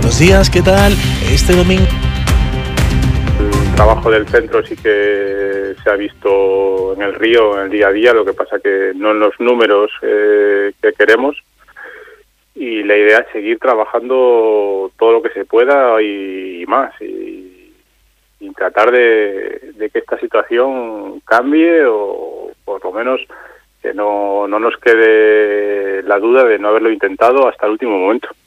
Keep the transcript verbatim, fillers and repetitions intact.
buenos días, ¿qué tal? Este domingo... El trabajo del centro sí que se ha visto en el río, en el día a día, lo que pasa que no en los números eh, que queremos, y la idea es seguir trabajando todo lo que se pueda y, y más, y, y tratar de, de que esta situación cambie, o por lo menos que no, no nos quede la duda de no haberlo intentado hasta el último momento.